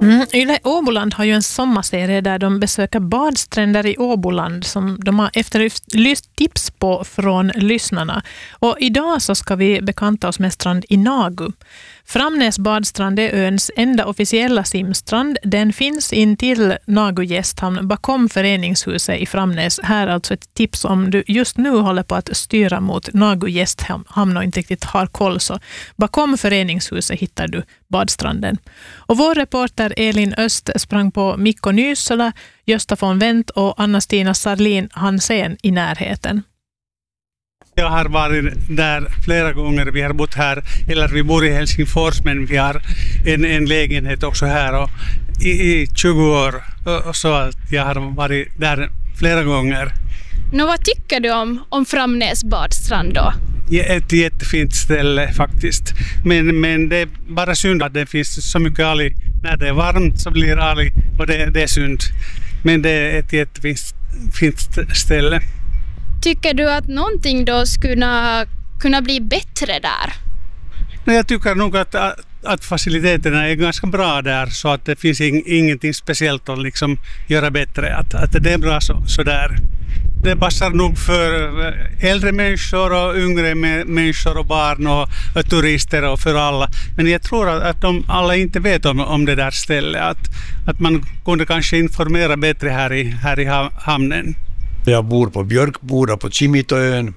Yle Åboland har ju en sommarserie där de besöker badstränder i Åboland som de har efterlyst tips på från lyssnarna. Och idag så ska vi bekanta oss med strand i Nagu. Framnäs badstrand är öns enda officiella simstrand. Den finns in till Nagu gästhamn bakom föreningshuset i Framnäs. Här alltså ett tips om du just nu håller på att styra mot Nagu gästhamn och inte riktigt har koll, så bakom föreningshuset hittar du badstranden. Och vår reporter Elin Öst sprang på Mikko Nysala, Gösta von Wendt och Anna-Stina Sarlin Hansen i närheten. Jag har varit där flera gånger. Vi har bott här, eller vi bor i Helsingfors, men vi har en lägenhet också här och i 20 år. Och så att jag har varit där flera gånger. Vad tycker du om Framnäs badstrand då? Ett jättefint ställe faktiskt. Men det är bara synd att det finns så mycket alg. När det är varmt så blir alg och det är synd. Men det är ett jättefint ställe. Tycker du att någonting då skulle kunna bli bättre där? Jag tycker nog att faciliteterna är ganska bra där, så att det finns ingenting speciellt att liksom göra bättre. Att det är bra så där. Det passar nog för äldre människor och yngre människor och barn och turister och för alla. Men jag tror att de alla inte vet om det där stället. Att man kunde kanske informera bättre här i hamnen. Jag bor på Björkboda på Kimitoön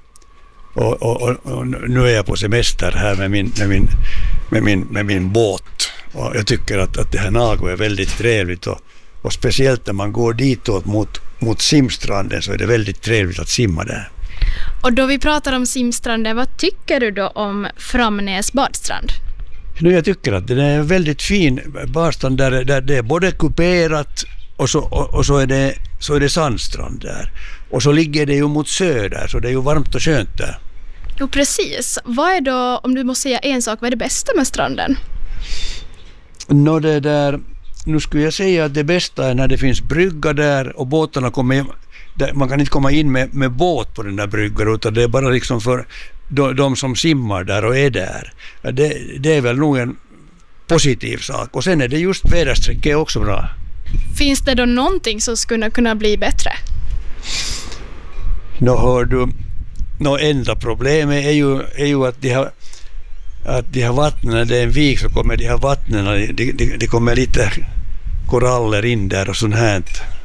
och nu är jag på semester här med min båt. Och jag tycker att det här Nagu är väldigt trevligt och speciellt när man går ditåt mot simstranden så är det väldigt trevligt att simma där. Och då vi pratar om simstranden, vad tycker du då om Framnäs badstrand? Jag tycker att det är en väldigt fin badstrand där det är både kuperat och så är det sandstrand där. Och så ligger det ju mot söder, så det är ju varmt och skönt där. Jo, precis. Vad är då, om du måste säga en sak, vad är det bästa med stranden? Nu skulle jag säga att det bästa är när det finns brygga där och båtarna kommer, man kan inte komma in med båt på den där bryggan, utan det är bara liksom för de som simmar där och är där. Det är väl nog en positiv sak. Och sen är det just väderstrecket också bra. Finns det då någonting som skulle kunna bli bättre? Enda problemet är ju att de här vattnen, när det är en vik så kommer de här vattnen, det kommer lite koraller in där och sånt här.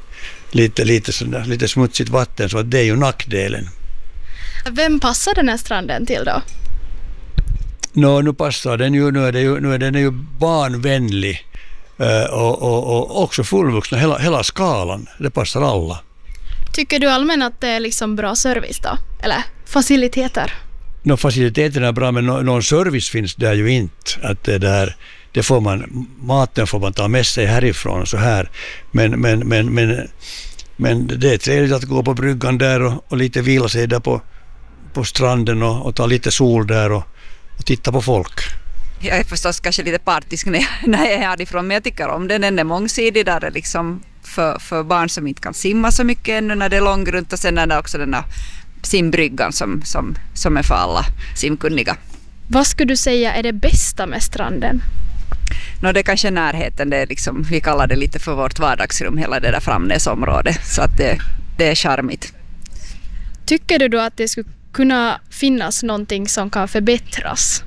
Lite smutsigt vatten, så att det är ju nackdelen. Vem passar den här stranden till då? Nu passar den ju, nu är den ju barnvänlig och också fullvuxna, hela skalan, det passar alla. Tycker du allmänt att det är liksom bra service då? Eller faciliteter? Faciliteterna är bra, men någon service finns där ju inte. Att maten får man ta med sig härifrån och så här. Men det är trevligt att gå på bryggan där och lite vila sig där på stranden och ta lite sol där och titta på folk. Jag är förstås kanske lite partisk när jag är härifrån, men jag tycker om den. Den är mångsidig där, är liksom för barn som inte kan simma så mycket ännu när det är långgrunt, och sen är det också den här simbryggan som är för alla simkunniga. Vad skulle du säga är det bästa med stranden? Det är kanske närheten, det är liksom, vi kallar det lite för vårt vardagsrum, hela det där Framnäsområdet, så att det är charmigt. Tycker du då att det skulle kunna finnas någonting som kan förbättras?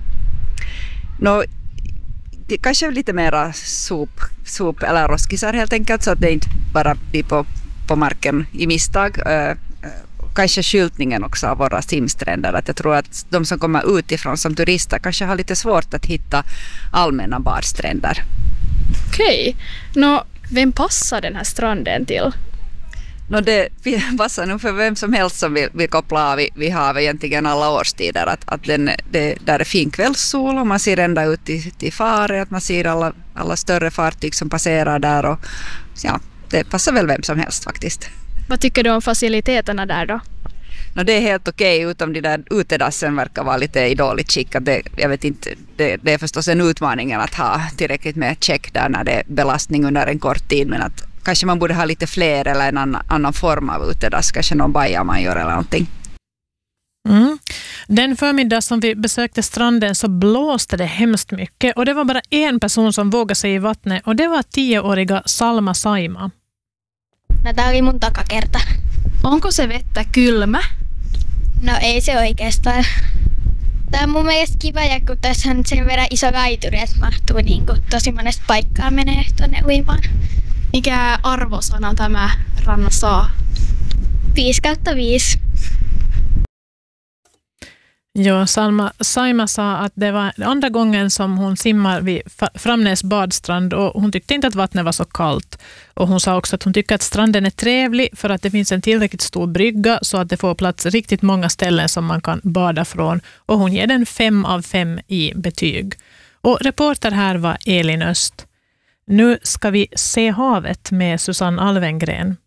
Det kanske är lite mera sop eller roskisar helt enkelt, så att det inte bara blir på marken i misstag. Kanske skyltningen också av våra simstränder. Att jag tror att de som kommer utifrån som turister kanske har lite svårt att hitta allmänna badstränder. Okej. Vem passar den här stranden till? Det passar nog för vem som helst som vill koppla av vid havet egentligen alla årstider. Att där är fin kvällssol och man ser ända ut till fare, att man ser alla större fartyg som passerar där. Och, ja, det passar väl vem som helst faktiskt. Vad tycker du om faciliteterna där då? Det är helt okej, utom de där utedassen verkar vara lite i dåligt skick. Jag vet inte, det är förstås en utmaning att ha tillräckligt med check där när det är belastning under en kort tid, men att kanske man borde ha lite fler eller en annan form av utedass, kanske någon baja man gör eller någonting. Den förmiddag som vi besökte stranden så blåste det hemskt mycket och det var bara en person som vågade sig i vattnet och det var 10-åriga Salma Saima. No, tää oli mun takakerta. Onko se vettä kylmä? No ei se oikeastaan. Tää on mun mielestä kiva, ja kun tässä on sen verran iso laituri, että mahtuu niin kuin tosi monesta paikkaa menee tuonne uimaan. Mikä arvosana tämä ranna saa? 5/5. Ja, Salma Saima sa att det var andra gången som hon simmar vid Framnäs badstrand och hon tyckte inte att vattnet var så kallt. Och hon sa också att hon tycker att stranden är trevlig för att det finns en tillräckligt stor brygga så att det får plats riktigt många ställen som man kan bada från. Och hon ger den 5 av 5 i betyg. Och reporter här var Elin Öst. Nu ska vi se havet med Susanne Alvengren.